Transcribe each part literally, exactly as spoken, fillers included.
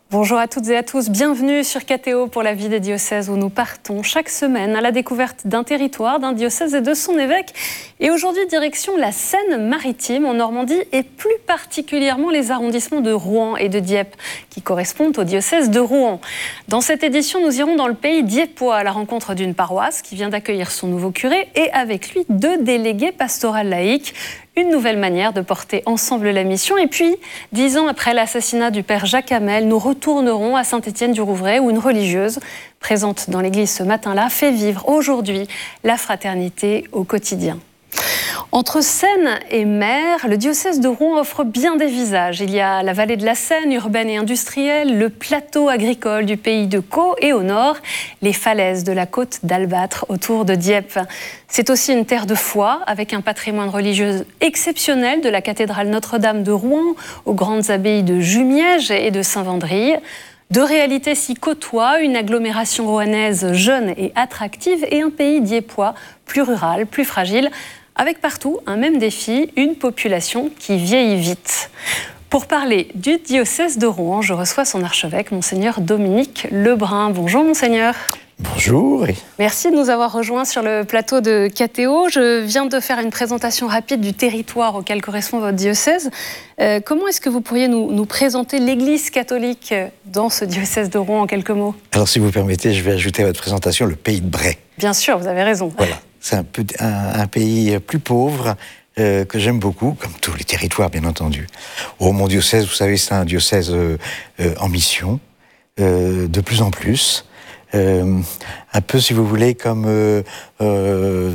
Bonjour à toutes et à tous, bienvenue sur K T O pour la vie des diocèses où nous partons chaque semaine à la découverte d'un territoire, d'un diocèse et de son évêque. Et aujourd'hui, direction la Seine-Maritime en Normandie et plus particulièrement les arrondissements de Rouen et de Dieppe qui correspondent au diocèse de Rouen. Dans cette édition, nous irons dans le pays dieuppois à la rencontre d'une paroisse qui vient d'accueillir son nouveau curé et avec lui deux délégués pastorales laïques. Une nouvelle manière de porter ensemble la mission. Et puis, dix ans après l'assassinat du père Jacques Hamel, nous retournerons à Saint-Étienne-du-Rouvray où une religieuse, présente dans l'église ce matin-là, fait vivre aujourd'hui la fraternité au quotidien. Entre Seine et mer, le diocèse de Rouen offre bien des visages. Il y a la vallée de la Seine, urbaine et industrielle, le plateau agricole du pays de Caux et au nord, les falaises de la côte d'Albâtre autour de Dieppe. C'est aussi une terre de foi avec un patrimoine religieux exceptionnel de la cathédrale Notre-Dame de Rouen aux grandes abbayes de Jumièges et de Saint-Vendry. Deux réalités s'y côtoient, une agglomération rouennaise jeune et attractive et un pays dieuppois plus rural, plus fragile, avec partout un même défi, une population qui vieillit vite. Pour parler du diocèse de Rouen, je reçois son archevêque, Monseigneur Dominique Lebrun. Bonjour Monseigneur. Bonjour. Merci de nous avoir rejoints sur le plateau de K T O. Je viens de faire une présentation rapide du territoire auquel correspond votre diocèse. Euh, comment est-ce que vous pourriez nous, nous présenter l'Église catholique dans ce diocèse de Rouen en quelques mots? Alors si vous permettez, je vais ajouter à votre présentation le pays de Bray. Bien sûr, vous avez raison. Voilà, c'est un, peu, un, un pays plus pauvre euh, que j'aime beaucoup, comme tous les territoires bien entendu. Oh, mon diocèse, vous savez, c'est un diocèse euh, euh, en mission, euh, de plus en plus. Euh, un peu, si vous voulez, comme euh, euh,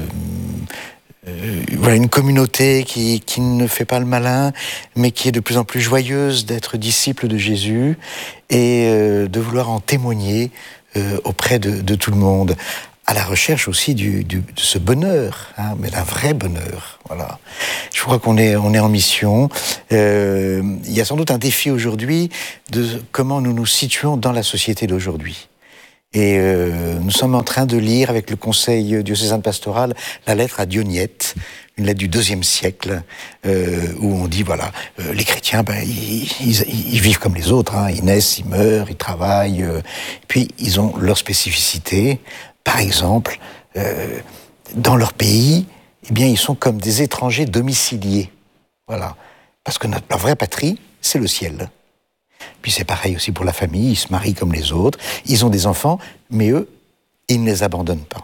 euh, voilà, une communauté qui, qui ne fait pas le malin, mais qui est de plus en plus joyeuse d'être disciple de Jésus et euh, de vouloir en témoigner euh, auprès de, de tout le monde, à la recherche aussi du, du, de ce bonheur, hein, mais d'un vrai bonheur. Voilà. Je crois qu'on est, on est en mission. Euh, il y a sans doute un défi aujourd'hui de comment nous nous situons dans la société d'aujourd'hui. Et euh, nous sommes en train de lire avec le Conseil diocésain de pastoral la lettre à Dionyette, une lettre du deuxième siècle, euh, où on dit, voilà, euh, les chrétiens, ben, ils, ils, ils vivent comme les autres, hein, ils naissent, ils meurent, ils travaillent, euh, puis ils ont leur spécificité. Par exemple, euh, dans leur pays, eh bien, ils sont comme des étrangers domiciliés. Voilà. Parce que notre, leur vraie patrie, c'est le ciel. Puis c'est pareil aussi pour la famille, ils se marient comme les autres, ils ont des enfants, mais eux, ils ne les abandonnent pas.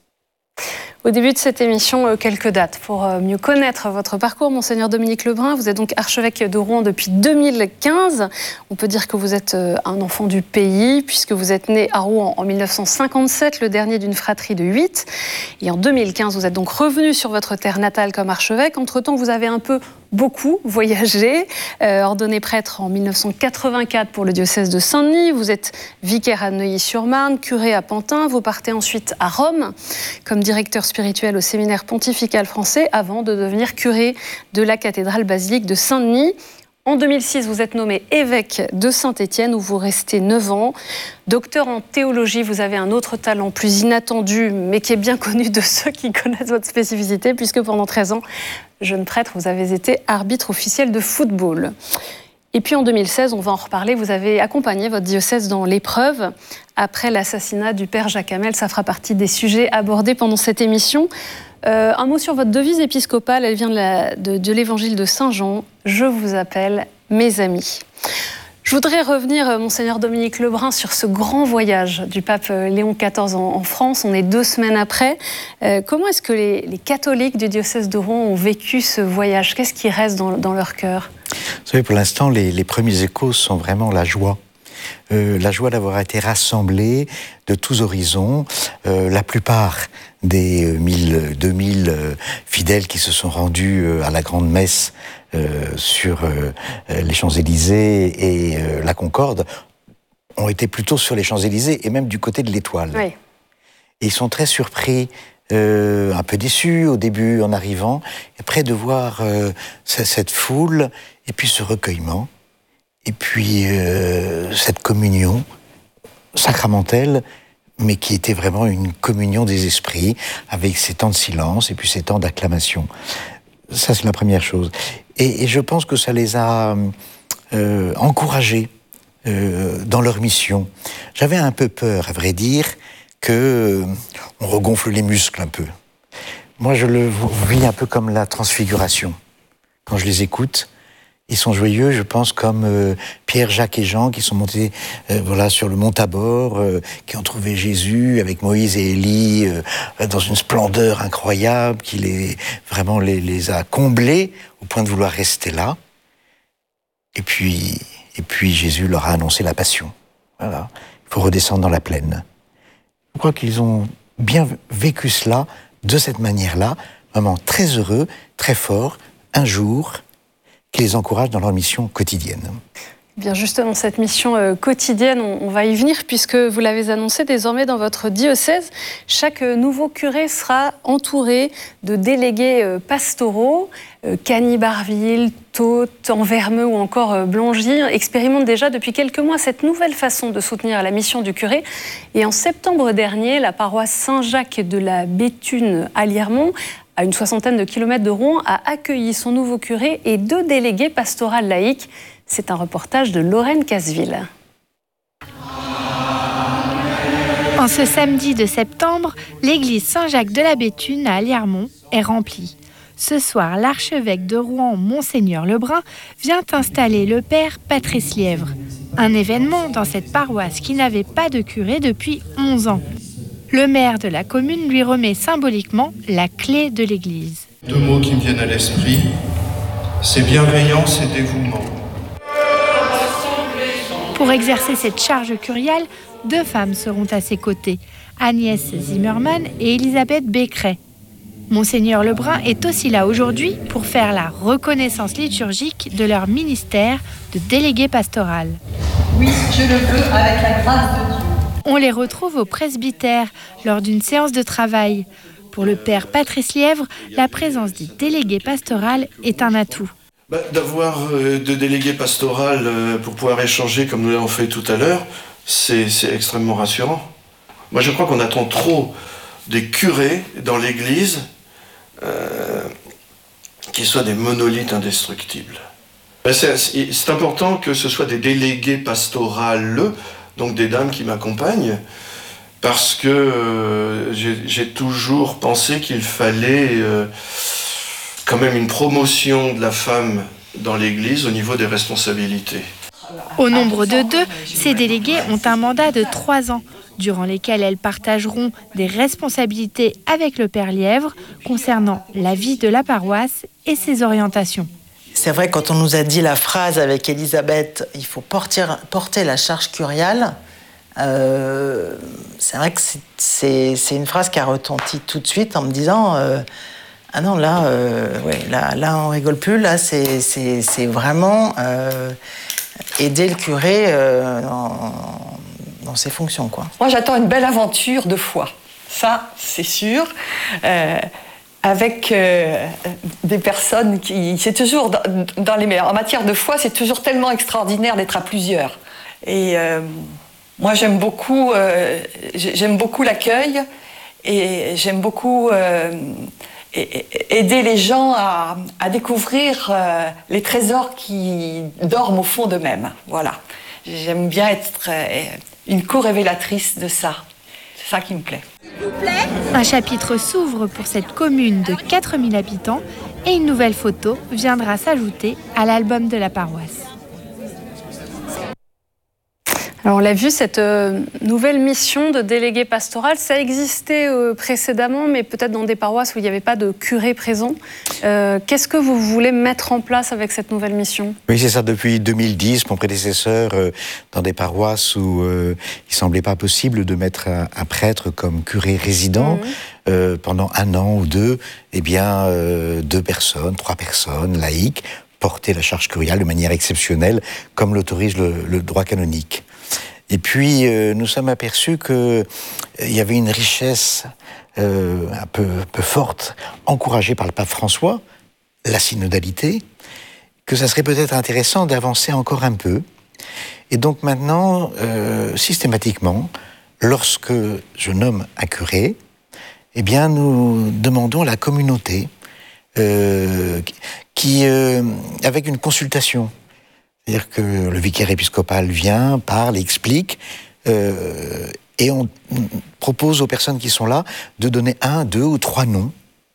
Au début de cette émission, quelques dates pour mieux connaître votre parcours, Monseigneur Dominique Lebrun. Vous êtes donc archevêque de Rouen depuis deux mille quinze. On peut dire que vous êtes un enfant du pays, puisque vous êtes né à Rouen en mille neuf cent cinquante-sept, le dernier d'une fratrie de huit. Et en deux mille quinze, vous êtes donc revenu sur votre terre natale comme archevêque. Entre-temps, vous avez un peu beaucoup voyagé, euh, ordonné prêtre en mille neuf cent quatre-vingt-quatre pour le diocèse de Saint-Denis. Vous êtes vicaire à Neuilly-sur-Marne, curé à Pantin. Vous partez ensuite à Rome comme directeur spirituel au séminaire pontifical français avant de devenir curé de la cathédrale basilique de Saint-Denis. En deux mille six, vous êtes nommé évêque de Saint-Étienne où vous restez neuf ans. Docteur en théologie, vous avez un autre talent plus inattendu, mais qui est bien connu de ceux qui connaissent votre spécificité, puisque pendant treize ans, jeune prêtre, vous avez été arbitre officiel de football. Et puis en deux mille seize, on va en reparler, vous avez accompagné votre diocèse dans l'épreuve après l'assassinat du père Jacques Hamel. Ça fera partie des sujets abordés pendant cette émission. Euh, un mot sur votre devise épiscopale, elle vient de, la, de, de l'évangile de Saint Jean. Je vous appelle mes amis. Je voudrais revenir, Monseigneur Dominique Lebrun, sur ce grand voyage du pape Léon quatorze en, en France. On est deux semaines après. Euh, comment est-ce que les, les catholiques du diocèse de Rouen ont vécu ce voyage? Qu'est-ce qui reste dans, dans leur cœur? Vous savez, pour l'instant, les, les premiers échos sont vraiment la joie. Euh, la joie d'avoir été rassemblés de tous horizons. Euh, la plupart des mille, deux mille euh, fidèles qui se sont rendus euh, à la grande messe euh, sur euh, les Champs-Élysées et euh, la Concorde ont été plutôt sur les Champs-Élysées et même du côté de l'Étoile. Oui. Et ils sont très surpris, euh, un peu déçus au début en arrivant, après de voir euh, cette foule et puis ce recueillement. Et puis, euh, cette communion sacramentelle, mais qui était vraiment une communion des esprits, avec ces temps de silence et puis ces temps d'acclamation. Ça, c'est la première chose. Et, et je pense que ça les a euh, encouragés euh, dans leur mission. J'avais un peu peur, à vrai dire, que euh, on regonfle les muscles un peu. Moi, je le vis un peu comme la transfiguration. Quand je les écoute, ils sont joyeux, je pense, comme euh, Pierre, Jacques et Jean, qui sont montés euh, voilà, sur le mont Tabor, euh, qui ont trouvé Jésus avec Moïse et Élie euh, dans une splendeur incroyable, qui les, vraiment les, les a comblés au point de vouloir rester là. Et puis, et puis Jésus leur a annoncé la passion. Voilà. Il faut redescendre dans la plaine. Je crois qu'ils ont bien vécu cela de cette manière-là, vraiment très heureux, très fort, un jour, qui les encourage dans leur mission quotidienne. Bien justement, cette mission euh, quotidienne, on, on va y venir puisque vous l'avez annoncé désormais dans votre diocèse. Chaque euh, nouveau curé sera entouré de délégués euh, pastoraux. Euh, Cagny-Barville, Thaute, Anvermeux ou encore euh, Blangy expérimentent déjà depuis quelques mois cette nouvelle façon de soutenir la mission du curé. Et en septembre dernier, la paroisse Saint-Jacques de la Béthune à Liermont, à une soixantaine de kilomètres de Rouen, a accueilli son nouveau curé et deux délégués pastorales laïques. C'est un reportage de Lorraine Casseville. En ce samedi de septembre, l'église Saint-Jacques de la Béthune à Liermont est remplie. Ce soir, l'archevêque de Rouen, Monseigneur Lebrun, vient installer le père Patrice Lièvre. Un événement dans cette paroisse qui n'avait pas de curé depuis onze ans. Le maire de la commune lui remet symboliquement la clé de l'église. Deux mots qui me viennent à l'esprit, c'est bienveillance et dévouement. Pour exercer cette charge curiale, deux femmes seront à ses côtés, Agnès Zimmermann et Elisabeth Becqueret. Monseigneur Lebrun est aussi là aujourd'hui pour faire la reconnaissance liturgique de leur ministère de délégué pastoral. Oui, je le veux avec la grâce de Dieu. On les retrouve au presbytère lors d'une séance de travail. Pour le père Patrice Lièvre, la présence du délégué pastoral est un atout. Bah, d'avoir euh, de délégués pastorales euh, pour pouvoir échanger comme nous l'avons fait tout à l'heure, c'est, c'est extrêmement rassurant. Moi je crois qu'on attend trop des curés dans l'église euh, qui soient des monolithes indestructibles. Ben, c'est, c'est important que ce soit des délégués pastorales, donc des dames qui m'accompagnent, parce que euh, j'ai, j'ai toujours pensé qu'il fallait euh, quand même une promotion de la femme dans l'Église au niveau des responsabilités. Au nombre de deux, ces délégués ont un mandat de trois ans, durant lesquels elles partageront des responsabilités avec le père Lièvre concernant la vie de la paroisse et ses orientations. C'est vrai, quand on nous a dit la phrase avec Elisabeth, il faut porter, porter la charge curiale, euh, c'est vrai que c'est, c'est, c'est une phrase qui a retenti tout de suite en me disant... Euh, Ah non, là, euh, ouais, là, là, on rigole plus. Là, c'est, c'est, c'est vraiment euh, aider le curé euh, dans, dans ses fonctions, quoi. Moi, j'attends une belle aventure de foi. Ça, c'est sûr. Euh, avec euh, des personnes qui... C'est toujours, dans, dans les meilleurs. En matière de foi, c'est toujours tellement extraordinaire d'être à plusieurs. Et euh, moi, j'aime beaucoup, euh, j'aime beaucoup l'accueil et j'aime beaucoup... Euh, aider les gens à, à découvrir euh, les trésors qui dorment au fond d'eux-mêmes. Voilà. J'aime bien être euh, une co-révélatrice de ça. C'est ça qui me plaît. Un chapitre s'ouvre pour cette commune de quatre mille habitants et une nouvelle photo viendra s'ajouter à l'album de la paroisse. Alors on l'a vu, cette euh, nouvelle mission de délégué pastoral, ça existait euh, précédemment, mais peut-être dans des paroisses où il n'y avait pas de curé présent. Euh, qu'est-ce que vous voulez mettre en place avec cette nouvelle mission ? Oui, c'est ça, depuis deux mille dix, mon prédécesseur, euh, dans des paroisses où euh, il ne semblait pas possible de mettre un, un prêtre comme curé résident, mmh. euh, pendant un an ou deux, eh bien, euh, deux personnes, trois personnes, laïques, portaient la charge curiale de manière exceptionnelle, comme l'autorise le, le droit canonique. Et puis, euh, nous sommes aperçus qu'il euh, y avait une richesse euh, un peu, un peu forte, encouragée par le pape François, la synodalité, que ça serait peut-être intéressant d'avancer encore un peu. Et donc maintenant, euh, systématiquement, lorsque je nomme un curé, eh bien, nous demandons à la communauté, euh, qui, euh, avec une consultation, C'est-à-dire que le vicaire épiscopal vient, parle, explique, euh, et on propose aux personnes qui sont là de donner un, deux ou trois noms.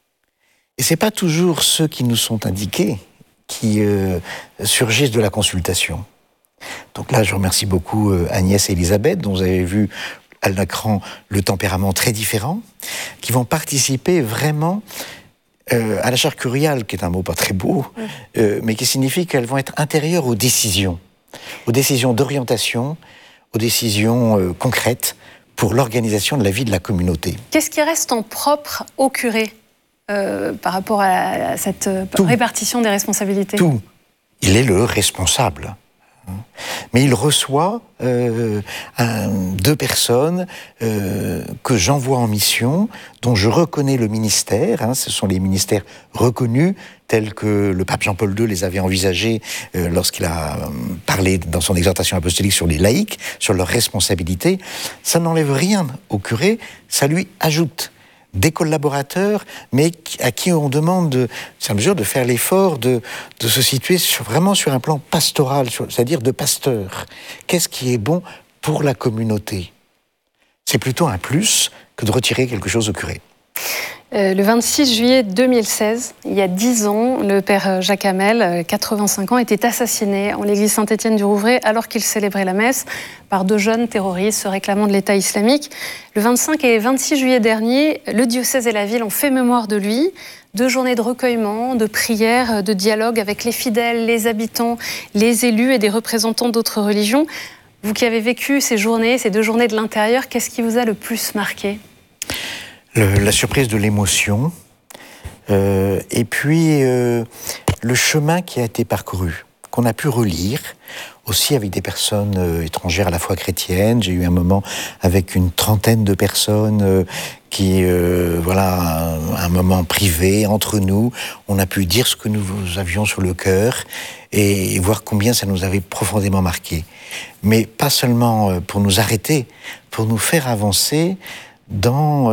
Et c'est pas toujours ceux qui nous sont indiqués qui euh, surgissent de la consultation. Donc là, je remercie beaucoup euh, Agnès et Elisabeth, dont vous avez vu à l'écran le tempérament très différent, qui vont participer vraiment euh, à la charge curiale, qui est un mot pas très beau, mmh. euh, mais qui signifie qu'elles vont être intérieures aux décisions, aux décisions d'orientation, aux décisions euh, concrètes pour l'organisation de la vie de la communauté. Qu'est-ce qui reste en propre au curé euh, par rapport à, à cette Tout. répartition des responsabilités? Tout. Il est le responsable. Mais il reçoit euh, un, deux personnes euh, que j'envoie en mission, dont je reconnais le ministère. Hein, ce sont les ministères reconnus, tels que le pape Jean-Paul deux les avait envisagés euh, lorsqu'il a euh, parlé dans son exhortation apostolique sur les laïcs, sur leurs responsabilités. Ça n'enlève rien au curé, ça lui ajoute des collaborateurs, mais à qui on demande, de, c'est à mesure de faire l'effort de, de se situer sur, vraiment sur un plan pastoral, sur, c'est-à-dire de pasteur. Qu'est-ce qui est bon pour la communauté? C'est plutôt un plus que de retirer quelque chose au curé. Euh, le vingt-six juillet deux mille seize, il y a dix ans, le père Jacques Hamel, quatre-vingt-cinq ans, était assassiné en l'église Saint-Étienne-du-Rouvray alors qu'il célébrait la messe par deux jeunes terroristes se réclamant de l'État islamique. Le vingt-cinq et vingt-six juillet dernier, le diocèse et la ville ont fait mémoire de lui. Deux journées de recueillement, de prières, de dialogue avec les fidèles, les habitants, les élus et des représentants d'autres religions. Vous qui avez vécu ces journées, ces deux journées de l'intérieur, qu'est-ce qui vous a le plus marqué ? Le, la surprise de l'émotion, euh, et puis euh, le chemin qui a été parcouru, qu'on a pu relire, aussi avec des personnes euh, étrangères à la foi chrétienne. J'ai eu un moment avec une trentaine de personnes euh, qui, euh, voilà, un, un moment privé entre nous. On a pu dire ce que nous avions sur le cœur et, et voir combien ça nous avait profondément marqué. Mais pas seulement pour nous arrêter, pour nous faire avancer dans